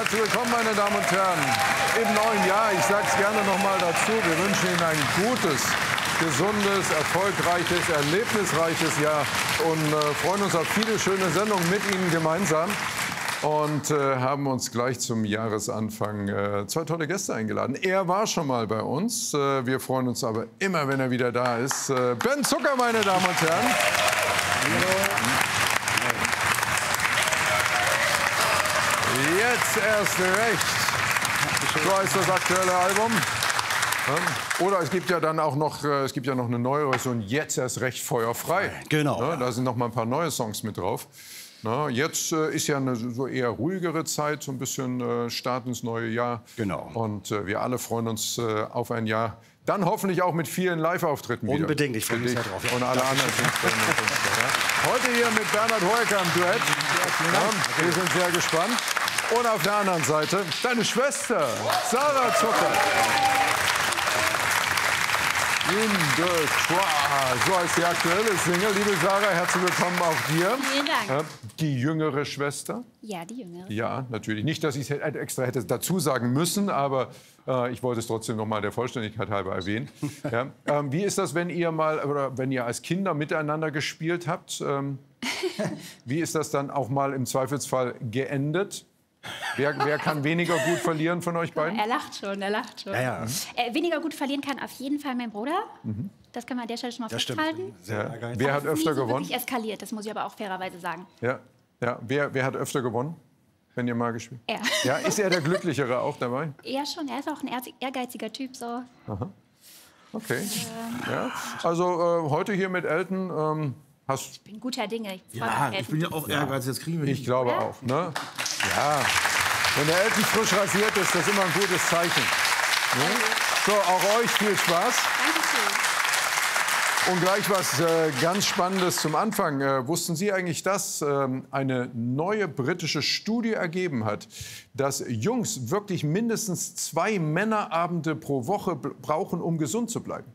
Herzlich willkommen, meine Damen und Herren, im neuen Jahr. Ich sage es gerne noch mal dazu. Wir wünschen Ihnen ein gutes, gesundes, erfolgreiches, erlebnisreiches Jahr und freuen uns auf viele schöne Sendungen mit Ihnen gemeinsam. Und haben uns gleich zum Jahresanfang zwei tolle Gäste eingeladen. Er war schon mal bei uns. Wir freuen uns aber immer, wenn er wieder da ist. Ben Zucker, meine Damen und Herren. Hallo. Jetzt erst recht. So heißt das aktuelle Album. Oder es gibt ja dann auch noch, eine neue Version, jetzt erst recht feuerfrei. Genau. Ja, da sind noch mal ein paar neue Songs mit drauf. Na, jetzt ist ja eine so eher ruhigere Zeit, so ein bisschen Start ins neue Jahr. Genau. Und wir alle freuen uns auf ein Jahr. Dann hoffentlich auch mit vielen Live-Auftritten wieder. Unbedingt, ich freue mich sehr drauf. Ja. Und alle anderen Künstlerinnen und Künstler. Ja. Heute hier mit Bernhard Hoeker im Duett. Ja, wir sind sehr gespannt. Und auf der anderen Seite deine Schwester, Sarah Zucker. In the Croix. So heißt die aktuelle Single. Liebe Sarah, herzlich willkommen auch dir. Vielen Dank. Die jüngere Schwester? Ja, die jüngere. Ja, natürlich. Nicht, dass ich es extra hätte dazu sagen müssen, aber ich wollte es trotzdem noch mal der Vollständigkeit halber erwähnen. Ja. Wie ist das, wenn ihr als Kinder miteinander gespielt habt? Wie ist das dann auch mal im Zweifelsfall geendet? Wer kann weniger gut verlieren von euch beiden? Er lacht schon, er lacht schon. Ja. Weniger gut verlieren kann auf jeden Fall mein Bruder. Das kann man an der Stelle schon mal festhalten. Sehr geil. Wer hat öfter nie so gewonnen? wirklich eskaliert, das muss ich aber auch fairerweise sagen. Ja. Wer hat öfter gewonnen, wenn ihr mal gespielt habt? Er. Ja, ist er der Glücklichere auch dabei? Er schon, er ist auch ein ehrgeiziger Typ. So. Aha. Okay. Ja. Also heute hier mit Elton Ich bin guter Dinge. Ich bin ja auch ehrgeizig, jetzt kriegen wir Ich glaube auch. Ne? Ja. Wenn der Elton frisch rasiert ist, das ist immer ein gutes Zeichen. Ne? So, auch euch viel Spaß. Dankeschön. Und gleich was ganz Spannendes zum Anfang. Wussten Sie eigentlich, dass eine neue britische Studie ergeben hat, dass Jungs wirklich mindestens 2 Männerabende pro Woche brauchen, um gesund zu bleiben?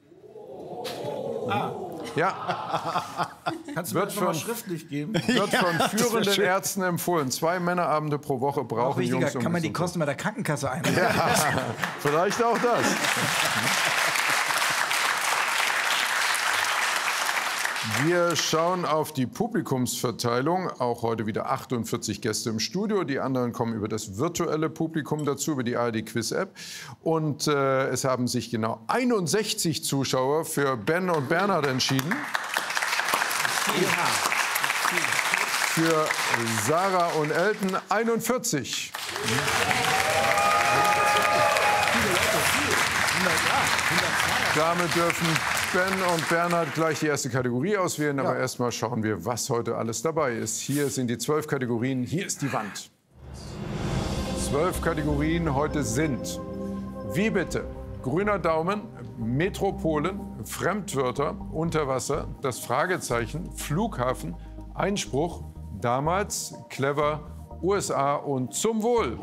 Ja. Kannst du mir das noch mal schriftlich geben? Wird von führenden Ärzten empfohlen. 2 Männerabende pro Woche brauchen Jungs, um kann man die gesund Kosten bei der Krankenkasse einreichen? Ja, vielleicht auch das. Wir schauen auf die Publikumsverteilung. Auch heute wieder 48 Gäste im Studio. Die anderen kommen über das virtuelle Publikum dazu, über die ARD-Quiz-App. Und es haben sich genau 61 Zuschauer für Ben und Bernhard entschieden. Für Sarah und Elton 41. Damit dürfen Ben und Bernhard gleich die erste Kategorie auswählen. Aber erst mal schauen wir, was heute alles dabei ist. Hier sind die 12 Kategorien. Hier ist die Wand. 12 Kategorien heute sind: Wie bitte? Grüner Daumen, Metropolen, Fremdwörter, Unterwasser, das Fragezeichen, Flughafen, Einspruch, damals, clever, USA und zum Wohl.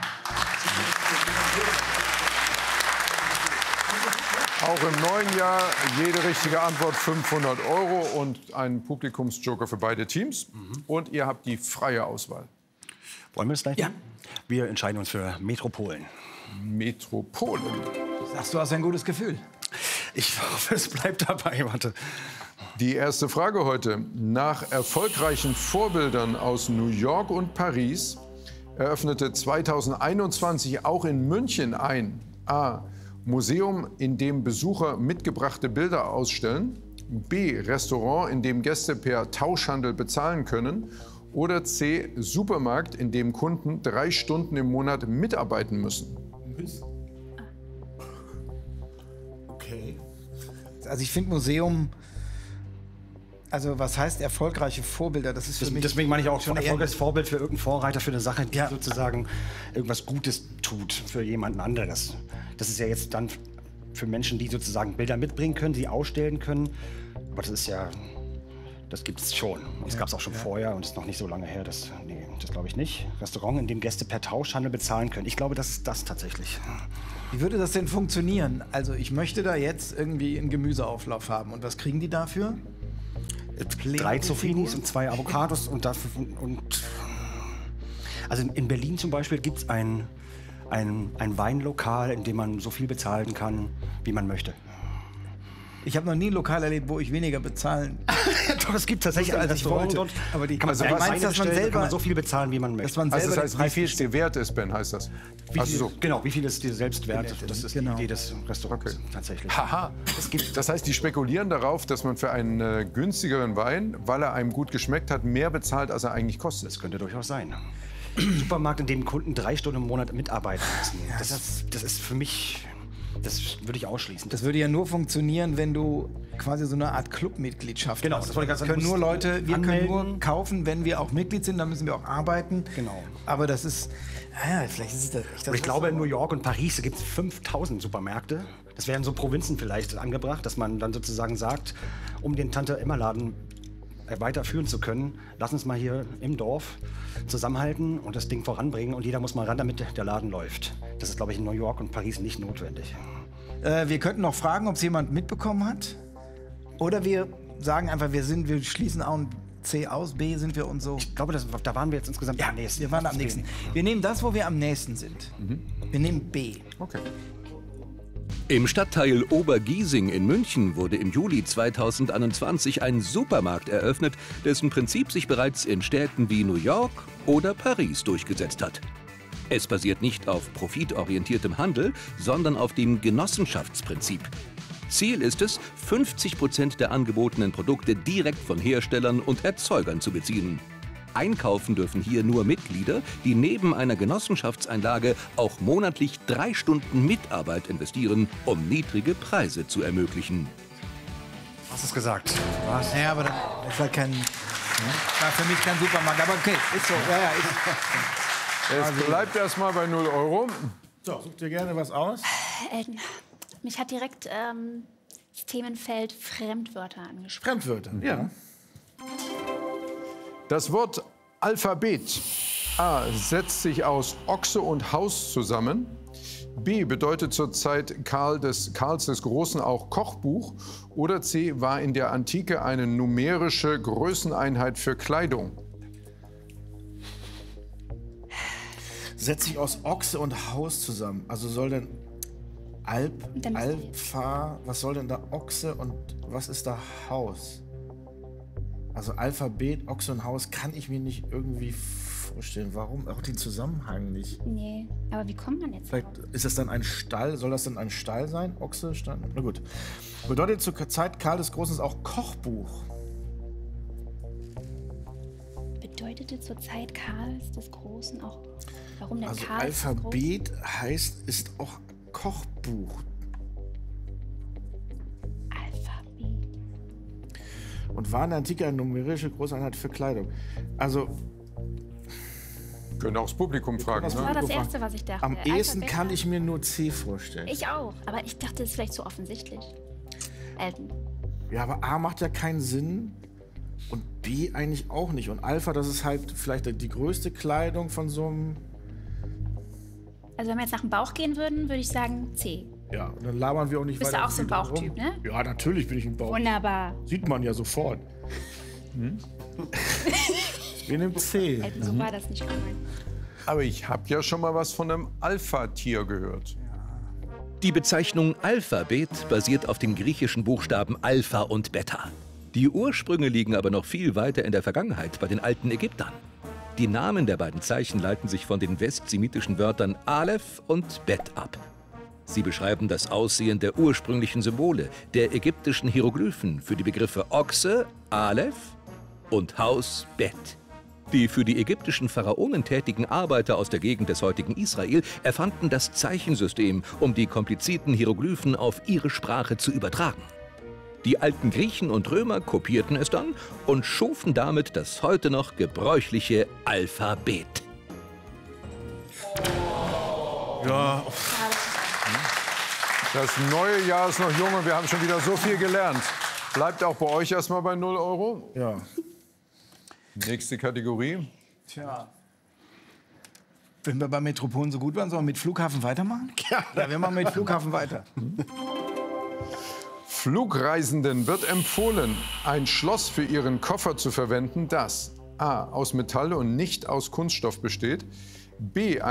Auch im neuen Jahr jede richtige Antwort 500 € und einen Publikumsjoker für beide Teams. Und ihr habt die freie Auswahl. Wollen wir es gleich? Ja. Wir entscheiden uns für Metropolen. Metropolen. Sagst du, hast ein gutes Gefühl? Ich hoffe, es bleibt dabei. Warte. Die erste Frage heute. Nach erfolgreichen Vorbildern aus New York und Paris eröffnete 2021 auch in München ein A. Museum, in dem Besucher mitgebrachte Bilder ausstellen. B. Restaurant, in dem Gäste per Tauschhandel bezahlen können. Oder C. Supermarkt, in dem Kunden 3 Stunden im Monat mitarbeiten müssen. Okay. Also ich finde Museum, also was heißt erfolgreiche Vorbilder? Das ist für mich Deswegen meine ich auch schon ein eher erfolgreiches Vorbild für irgendeinen Vorreiter, für eine Sache, die sozusagen irgendwas Gutes tut für jemanden anderes. Das ist ja jetzt dann für Menschen, die sozusagen Bilder mitbringen können, sie ausstellen können. Aber das ist ja, das gibt es schon. Und das gab es auch schon vorher und ist noch nicht so lange her. Das glaube ich nicht. Restaurant, in dem Gäste per Tauschhandel bezahlen können. Ich glaube, das ist das tatsächlich. Wie würde das denn funktionieren? Also ich möchte da jetzt irgendwie einen Gemüseauflauf haben. Und was kriegen die dafür? 3 Zucchinis und 2 Avocados und Also in Berlin zum Beispiel gibt es ein Weinlokal, in dem man so viel bezahlen kann, wie man möchte. Ich habe noch nie ein Lokal erlebt, wo ich weniger bezahlen. Doch, es gibt tatsächlich ein Restaurant dort. Aber die Kann man, also meinst, dass man selber kann man so viel bezahlen, wie man möchte. Also das heißt, wie viel es dir wert ist, Ben, heißt das? Genau, wie viel es dir selbst wert ist. Das ist die Idee des Restaurants tatsächlich. Haha. Das heißt, die spekulieren darauf, dass man für einen günstigeren Wein, weil er einem gut geschmeckt hat, mehr bezahlt, als er eigentlich kostet. Das könnte durchaus sein. Ein Supermarkt, in dem Kunden 3 Stunden im Monat mitarbeiten müssen. Das ist für mich... Das würde ich ausschließen. Das würde ja nur funktionieren, wenn du quasi so eine Art Clubmitgliedschaft genau, hast. Das wollte ich können nur Leute, wir anmelden. können nur kaufen, wenn wir auch Mitglied sind, dann müssen wir auch arbeiten. Genau. Aber das ist, vielleicht ist das echt das. Und ich glaube, in New York und Paris gibt es 5000 Supermärkte. Das wären so Provinzen vielleicht angebracht, dass man dann sozusagen sagt, um den Tante-Emma-Laden weiterführen zu können, lass uns mal hier im Dorf zusammenhalten und das Ding voranbringen und jeder muss mal ran, damit der Laden läuft. Das ist, glaube ich, in New York und Paris nicht notwendig. Wir könnten noch fragen, ob es jemand mitbekommen hat. Oder wir sagen einfach, wir schließen A und C aus, B sind wir und so. Ich glaube, da waren wir jetzt insgesamt am nächsten. Wir waren am nächsten. Wir nehmen das, wo wir am nächsten sind. Wir nehmen B. Okay. Im Stadtteil Obergiesing in München wurde im Juli 2021 ein Supermarkt eröffnet, dessen Prinzip sich bereits in Städten wie New York oder Paris durchgesetzt hat. Es basiert nicht auf profitorientiertem Handel, sondern auf dem Genossenschaftsprinzip. Ziel ist es, 50% der angebotenen Produkte direkt von Herstellern und Erzeugern zu beziehen. Einkaufen dürfen hier nur Mitglieder, die neben einer Genossenschaftseinlage auch monatlich 3 Stunden Mitarbeit investieren, um niedrige Preise zu ermöglichen. Hast du es gesagt? Was? Ja, aber das ist halt war für mich kein Supermarkt. Aber okay, ist so. Es bleibt erstmal bei 0 Euro. So, such dir gerne was aus. Mich hat direkt das Themenfeld Fremdwörter angesprochen. Fremdwörter, ja. Das Wort Alphabet. A setzt sich aus Ochse und Haus zusammen. B bedeutet zur Zeit Karls des Großen auch Kochbuch. Oder C war in der Antike eine numerische Größeneinheit für Kleidung. Setzt sich aus Ochse und Haus zusammen. Also soll denn Alpha, was soll denn da Ochse und was ist da Haus? Also Alphabet, Ochse und Haus kann ich mir nicht irgendwie vorstellen. Warum? Auch den Zusammenhang nicht. Nee, aber wie kommt man jetzt Vielleicht drauf? ist das dann ein Stall? Soll das dann ein Stall sein? Ochse, Stall? Na gut. Bedeutet zur Zeit Karl des Großen auch Kochbuch. Bedeutete zur Zeit Karls des Großen auch... Warum denn Also Karls des Alphabet heißt, ist auch Kochbuch. Alphabet. Und war in der Antike eine numerische Großeinheit für Kleidung. Also Können auch das Publikum fragen. Das Ne? war das Erste, was ich dachte. am ehesten Alphabet kann ich mir nur C vorstellen. Ich auch, aber ich dachte, das ist vielleicht zu offensichtlich. Ja, aber A macht ja keinen Sinn und B eigentlich auch nicht. Und Alpha, das ist halt vielleicht die größte Kleidung von so einem... Also wenn wir jetzt nach dem Bauch gehen würden, würde ich sagen C. Ja, und dann labern wir auch nicht Bist weiter. du auch so ein Bauchtyp, rum. ne? Ja, natürlich bin ich ein Bauch. Wunderbar. Sieht man ja sofort. Wir nehmen C. So war das nicht gemeint. Aber ich habe ja schon mal was von einem Alpha-Tier gehört. Die Bezeichnung Alphabet basiert auf den griechischen Buchstaben Alpha und Beta. Die Ursprünge liegen aber noch viel weiter in der Vergangenheit bei den alten Ägyptern. Die Namen der beiden Zeichen leiten sich von den westsemitischen Wörtern Aleph und Bet ab. Sie beschreiben das Aussehen der ursprünglichen Symbole, der ägyptischen Hieroglyphen für die Begriffe Ochse, Aleph und Haus, Bet. Die für die ägyptischen Pharaonen tätigen Arbeiter aus der Gegend des heutigen Israel erfanden das Zeichensystem, um die komplizierten Hieroglyphen auf ihre Sprache zu übertragen. Die alten Griechen und Römer kopierten es dann und schufen damit das heute noch gebräuchliche Alphabet. Ja, Das neue Jahr ist noch jung und wir haben schon wieder so viel gelernt. Bleibt auch bei euch erstmal bei 0 Euro. ja. Nächste Kategorie. Tja. Wenn wir bei Metropolen so gut waren, sollen wir mit Flughafen weitermachen? Ja, wir machen mit Flughafen weiter. Flugreisenden wird empfohlen, ein Schloss für ihren Koffer zu verwenden, das A. aus Metall und nicht aus Kunststoff besteht, B.